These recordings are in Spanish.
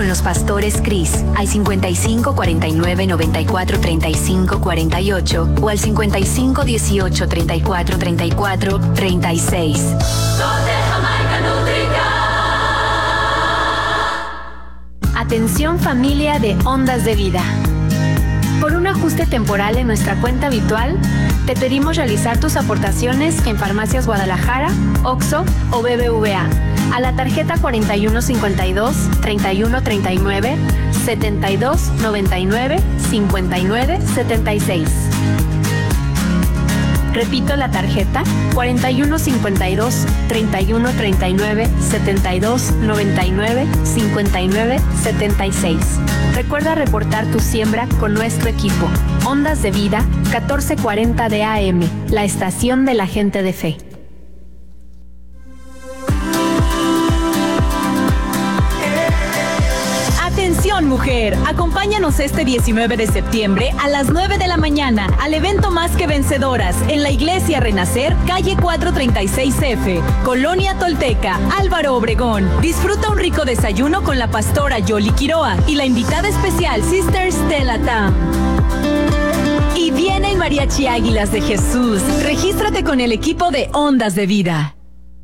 con los pastores Cris al 55 49 94 35 48 o al 55 18 34 34 36. Atención familia de Ondas de Vida. Por un ajuste temporal en nuestra cuenta habitual, te pedimos realizar tus aportaciones en Farmacias Guadalajara, OXXO o BBVA a la tarjeta 4152 3139 7299 5976. Repito la tarjeta 4152 3139 7299 5976. Recuerda reportar tu siembra con nuestro equipo. Ondas de Vida, 1440 de AM, la estación de la gente de fe. Atención mujer, acompáñanos este 19 de septiembre a las 9 de la mañana al evento Más que Vencedoras en la Iglesia Renacer, calle 436F, Colonia Tolteca, Álvaro Obregón. Disfruta un rico desayuno con la pastora Yoli Quiroa y la invitada especial Sister Stella Tam. Y viene el Mariachi Águilas de Jesús. Regístrate con el equipo de Ondas de Vida.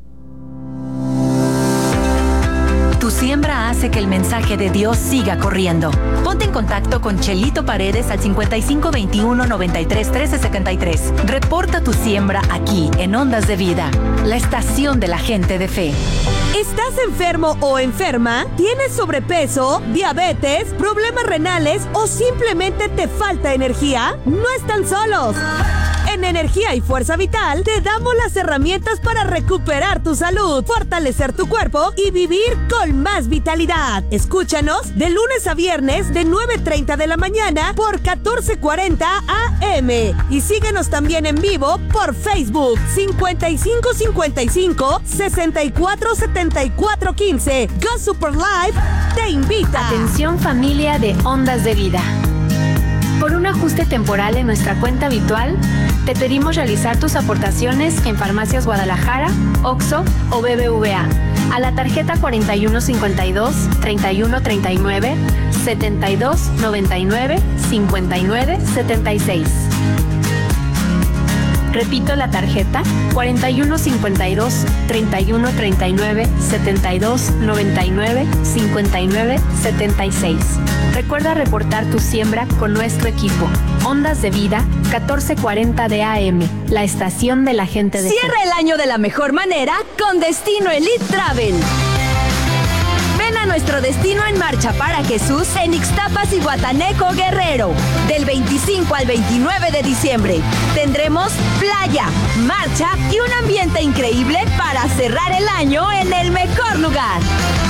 Tu siembra hace que el mensaje de Dios siga corriendo. Ponte en contacto con Chelito Paredes al 55 21 93 13 73. Reporta tu siembra aquí en Ondas de Vida, la estación de la gente de fe. ¿Estás enfermo o enferma? ¿Tienes sobrepeso, diabetes, problemas renales o simplemente te falta energía? No están solos. En Energía y Fuerza Vital te damos las herramientas para recuperar tu salud, fortalecer tu cuerpo y vivir con más vitalidad. Escúchanos de lunes a viernes de 9:30 de la mañana por 1440 AM y síguenos también en vivo por Facebook 5555 64 74 15. Go Super Live te invita. Atención familia de Ondas de Vida. Por un ajuste temporal en nuestra cuenta habitual, te pedimos realizar tus aportaciones en Farmacias Guadalajara, OXXO o BBVA a la tarjeta 4152 3139 7299 5976. Repito la tarjeta 4152 3139 7299 5976. Recuerda reportar tu siembra con nuestro equipo. Ondas de Vida, 1440 de AM, la estación de la gente de fe. Cierra el año de la mejor manera con Destino Elite Travel. Ven a nuestro Destino en Marcha para Jesús en Ixtapas y Guataneco, Guerrero. Del 25 al 29 de diciembre. Tendremos playa, marcha y un ambiente increíble para cerrar el año en el mejor lugar.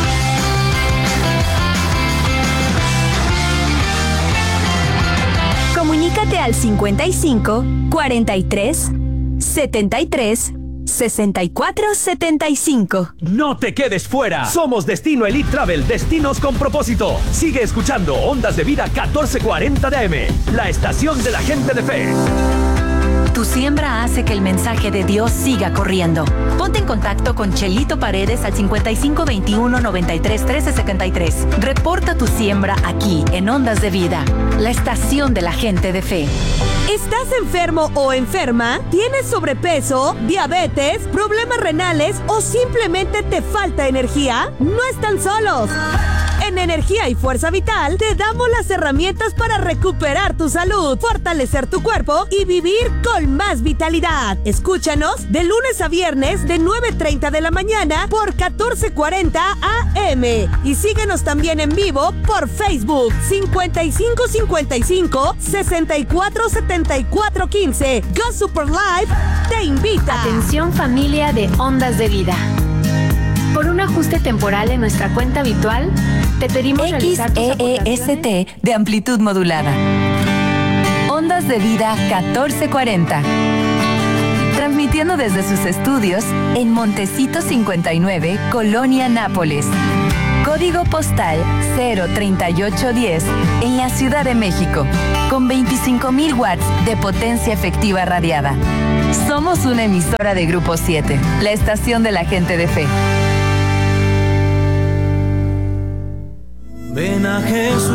Comunícate al 55 43 73 64 75. No te quedes fuera. Somos Destino Elite Travel, destinos con propósito. Sigue escuchando Ondas de Vida 1440 de AM, la estación de la gente de fe. Tu siembra hace que el mensaje de Dios siga corriendo. Ponte en contacto con Chelito Paredes al 55 21 93 13 73. Reporta tu siembra aquí en Ondas de Vida, la estación de la gente de fe. ¿Estás enfermo o enferma? ¿Tienes sobrepeso, diabetes, problemas renales o simplemente te falta energía? No están solos. En Energía y Fuerza Vital te damos las herramientas para recuperar tu salud, fortalecer tu cuerpo y vivir con más vitalidad. Escúchanos de lunes a viernes de 9:30 de la mañana por 1440 AM y síguenos también en vivo por Facebook 5555 64 74 15. Go Super Live te invita. Atención familia de Ondas de Vida. Por un ajuste temporal en nuestra cuenta habitual, te pedimos realizar tus aportaciones XEEST de amplitud modulada. Ondas de Vida 1440. Transmitiendo desde sus estudios en Montecito 59, Colonia Nápoles. Código postal 03810 en la Ciudad de México, con 25,000 watts de potencia efectiva radiada. Somos una emisora de Grupo 7, la estación de la gente de fe. Jesús.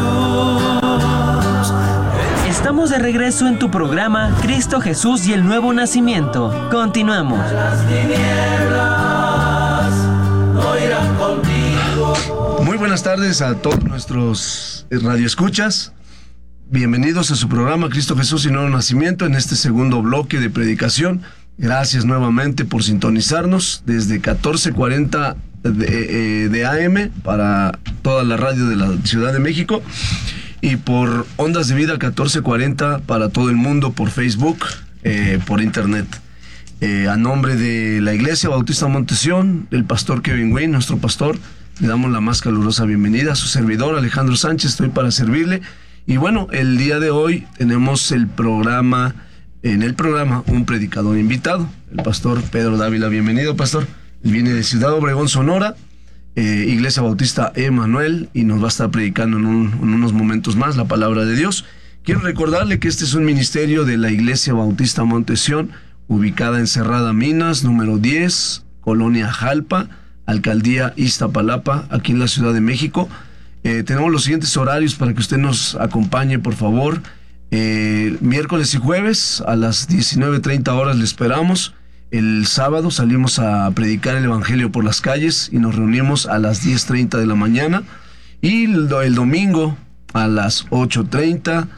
Estamos de regreso en tu programa Cristo Jesús y el Nuevo Nacimiento. Continuamos. Las tinieblas no irán contigo. Muy buenas tardes a todos nuestros radioescuchas. Bienvenidos a su programa Cristo Jesús y Nuevo Nacimiento en este segundo bloque de predicación. Gracias nuevamente por sintonizarnos desde 1440 de AM para toda la radio de la Ciudad de México y por Ondas de Vida 1440 para todo el mundo por Facebook, por internet. A nombre de la Iglesia Bautista Montesión, del pastor Kevin Wynn, nuestro pastor, le damos la más calurosa bienvenida. A su servidor Alejandro Sánchez, estoy para servirle. Y bueno, el día de hoy tenemos en el programa un predicador invitado, el pastor Pedro Dávila. Bienvenido, pastor. Él viene de Ciudad Obregón, Sonora, Iglesia Bautista Emanuel, y nos va a estar predicando en unos momentos más la palabra de Dios. Quiero recordarle que este es un ministerio de la Iglesia Bautista Montesión, ubicada en Cerrada Minas, número 10, Colonia Jalpa, Alcaldía Iztapalapa, aquí en la Ciudad de México. Tenemos los siguientes horarios para que usted nos acompañe, por favor. Miércoles y jueves a las 19:30 horas le esperamos. El sábado salimos a predicar el Evangelio por las calles y nos reunimos a las 10:30 de la mañana. Y el domingo a las 8:30,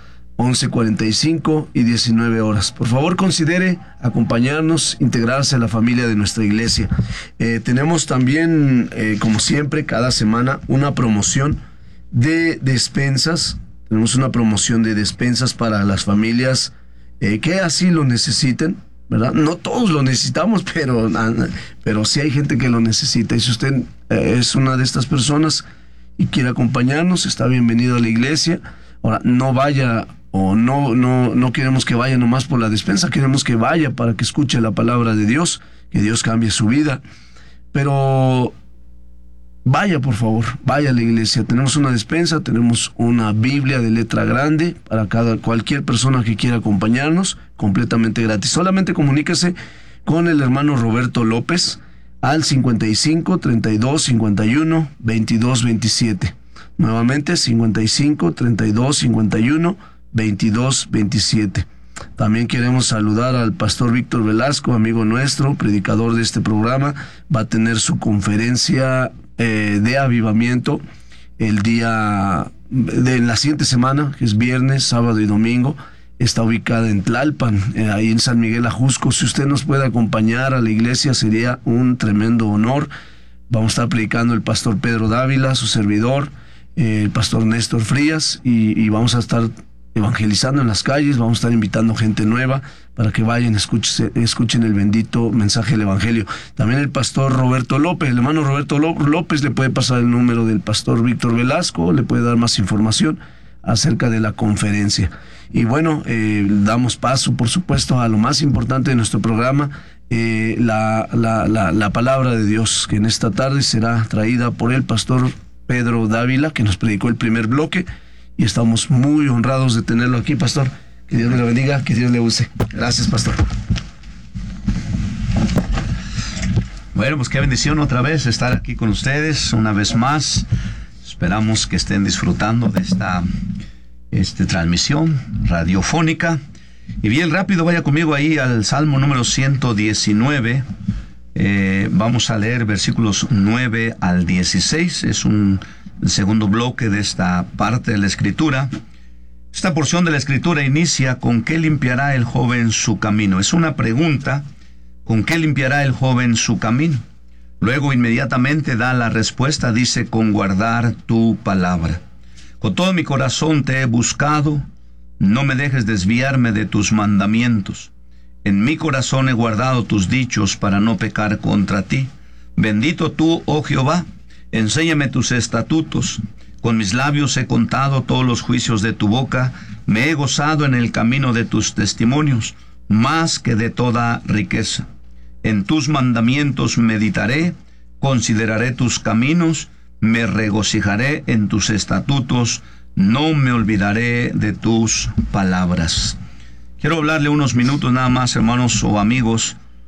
11:45 y 19 horas. Por favor, considere acompañarnos, integrarse a la familia de nuestra iglesia. Tenemos también, como siempre, cada semana una promoción de despensas. Tenemos una promoción de despensas para las familias que así lo necesiten, ¿verdad? No todos lo necesitamos, pero sí hay gente que lo necesita. Y si usted es una de estas personas y quiere acompañarnos, está bienvenido a la iglesia. Ahora, no vaya o no queremos que vaya nomás por la despensa, queremos que vaya para que escuche la palabra de Dios, que Dios cambie su vida. Pero vaya, por favor, vaya a la iglesia. Tenemos una despensa, tenemos una Biblia de letra grande para cualquier persona que quiera acompañarnos, completamente gratis. Solamente comuníquese con el hermano Roberto López al 55 32 51 22 27. Nuevamente 55 32 51 22 27. También queremos saludar al pastor Víctor Velasco, amigo nuestro, predicador de este programa. Va a tener su conferencia de avivamiento el día de la siguiente semana, que es viernes, sábado y domingo. Está ubicada en Tlalpan, ahí en San Miguel Ajusco. Si usted nos puede acompañar a la iglesia, sería un tremendo honor. Vamos a estar predicando el pastor Pedro Dávila, su servidor, el pastor Néstor Frías, y vamos a estar evangelizando en las calles. Vamos a estar invitando gente nueva para que vayan, escuchen el bendito mensaje del Evangelio. También el pastor Roberto López, el hermano Roberto López, le puede pasar el número del pastor Víctor Velasco, le puede dar más información acerca de la conferencia. Y bueno, damos paso, por supuesto, a lo más importante de nuestro programa, la palabra de Dios, que en esta tarde será traída por el pastor Pedro Dávila, que nos predicó el primer bloque, y estamos muy honrados de tenerlo aquí, pastor. Que Dios le bendiga, que Dios le use. Gracias, pastor. Bueno, pues qué bendición otra vez estar aquí con ustedes una vez más. Esperamos que estén disfrutando de esta transmisión radiofónica. Y bien rápido, vaya conmigo ahí al Salmo número 119. Vamos a leer versículos 9 al 16. Es el segundo bloque de esta parte de la Escritura. Esta porción de la Escritura inicia: ¿con qué limpiará el joven su camino? Es una pregunta. ¿Con qué limpiará el joven su camino? Luego inmediatamente da la respuesta, dice: con guardar tu palabra. Con todo mi corazón te he buscado, no me dejes desviarme de tus mandamientos. En mi corazón he guardado tus dichos para no pecar contra ti. Bendito tú, oh Jehová, enséñame tus estatutos. Con mis labios he contado todos los juicios de tu boca, me he gozado en el camino de tus testimonios, más que de toda riqueza. En tus mandamientos meditaré, consideraré tus caminos, me regocijaré en tus estatutos, no me olvidaré de tus palabras. Quiero hablarle unos minutos nada más, hermanos o amigos,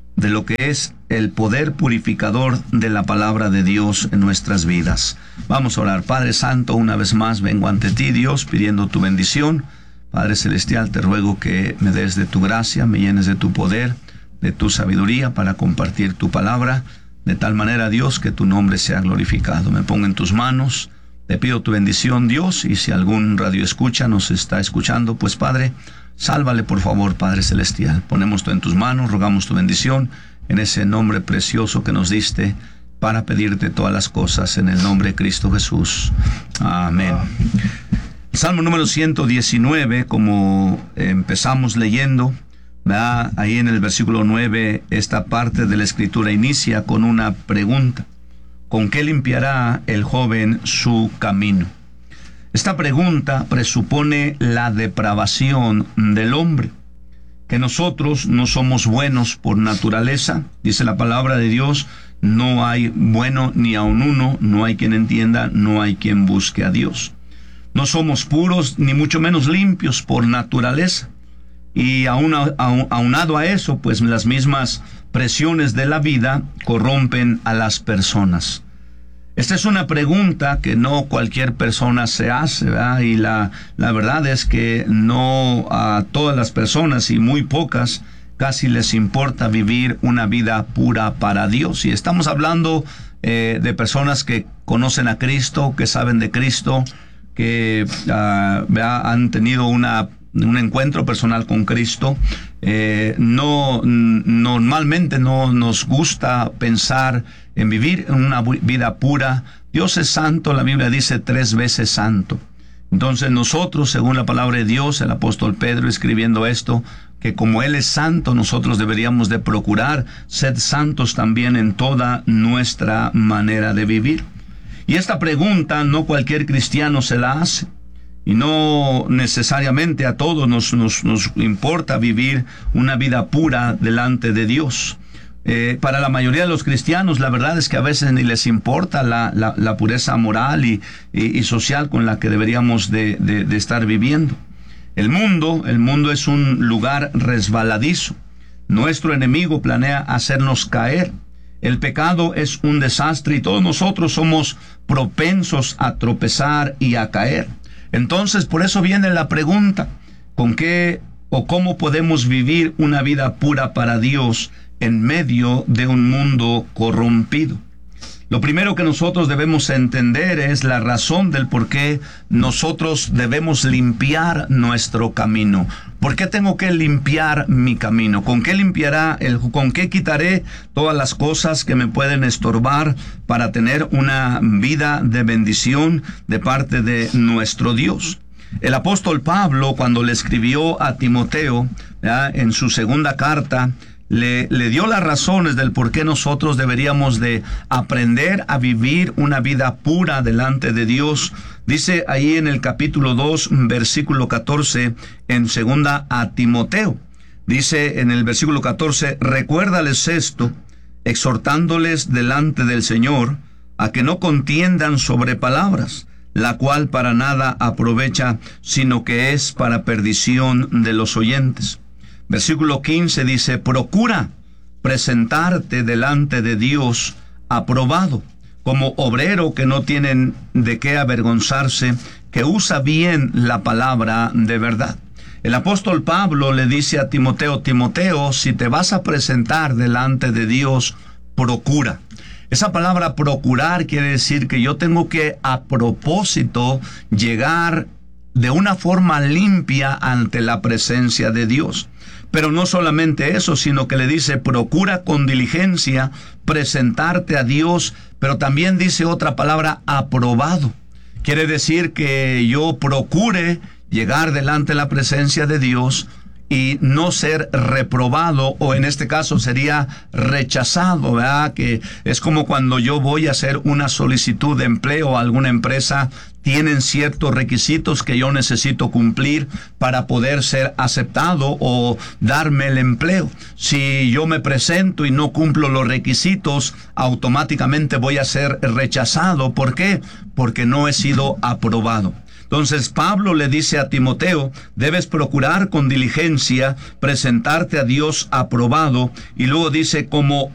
de lo que es el poder purificador de la palabra de Dios en nuestras vidas. Vamos a orar. Padre Santo, una vez más vengo ante ti, Dios, pidiendo tu bendición. Padre Celestial, te ruego que me des de tu gracia, me llenes de tu poder, de tu sabiduría para compartir tu palabra, de tal manera, Dios, que tu nombre sea glorificado. Me pongo en tus manos, te pido tu bendición, Dios, y si algún radioescucha nos está escuchando, pues Padre, sálvale por favor, Padre Celestial. Ponemos en tus manos, rogamos tu bendición en ese nombre precioso que nos diste para pedirte todas las cosas en el nombre de Cristo Jesús. Amén. Salmo número 119, como empezamos leyendo, ¿verdad? Ahí en el versículo 9, esta parte de la escritura inicia con una pregunta. ¿Con qué limpiará el joven su camino? Esta pregunta presupone la depravación del hombre, que nosotros no somos buenos por naturaleza. Dice la palabra de Dios, no hay bueno ni aun uno, no hay quien entienda, no hay quien busque a Dios. No somos puros, ni mucho menos limpios por naturaleza. Y aunado a eso, pues las mismas presiones de la vida corrompen a las personas. Esta es una pregunta que no cualquier persona se hace, ¿verdad? Y la verdad es que no a todas las personas, y muy pocas, casi les importa vivir una vida pura para Dios. Y estamos hablando de personas que conocen a Cristo, que saben de Cristo, que han tenido un encuentro personal con Cristo. Normalmente no nos gusta pensar en vivir una vida pura. Dios es santo, la Biblia dice 3 veces santo. Entonces nosotros, según la palabra de Dios, el apóstol Pedro escribiendo esto, que como Él es santo, nosotros deberíamos de procurar ser santos también en toda nuestra manera de vivir. Y esta pregunta no cualquier cristiano se la hace. Y no necesariamente a todos nos importa vivir una vida pura delante de Dios. Para la mayoría de los cristianos, la verdad es que a veces ni les importa la pureza moral y social con la que deberíamos de estar viviendo. El mundo es un lugar resbaladizo. Nuestro enemigo planea hacernos caer. El pecado es un desastre y todos nosotros somos propensos a tropezar y a caer. Entonces, por eso viene la pregunta, ¿con qué o cómo podemos vivir una vida pura para Dios en medio de un mundo corrompido? Lo primero que nosotros debemos entender es la razón del por qué nosotros debemos limpiar nuestro camino. ¿Por qué tengo que limpiar mi camino? ¿Con qué quitaré todas las cosas que me pueden estorbar para tener una vida de bendición de parte de nuestro Dios? El apóstol Pablo, cuando le escribió a Timoteo, en su segunda carta, le dio las razones del por qué nosotros deberíamos de aprender a vivir una vida pura delante de Dios. Dice ahí en el capítulo 2, versículo 14, en segunda a Timoteo. Dice en el versículo 14, recuérdales esto, exhortándoles delante del Señor, a que no contiendan sobre palabras, la cual para nada aprovecha, sino que es para perdición de los oyentes. Versículo 15 dice, procura presentarte delante de Dios aprobado, como obrero que no tienen de qué avergonzarse, que usa bien la palabra de verdad. El apóstol Pablo le dice a Timoteo, Timoteo, si te vas a presentar delante de Dios, procura. Esa palabra procurar quiere decir que yo tengo que a propósito llegar de una forma limpia ante la presencia de Dios. Pero no solamente eso, sino que le dice, procura con diligencia presentarte a Dios, pero también dice otra palabra, aprobado. Quiere decir que yo procure llegar delante de la presencia de Dios y no ser reprobado, o en este caso sería rechazado, ¿verdad? Que es como cuando yo voy a hacer una solicitud de empleo a alguna empresa, tienen ciertos requisitos que yo necesito cumplir para poder ser aceptado o darme el empleo. Si yo me presento y no cumplo los requisitos, automáticamente voy a ser rechazado. ¿Por qué? Porque no he sido aprobado. Entonces Pablo le dice a Timoteo, debes procurar con diligencia presentarte a Dios aprobado, y luego dice, como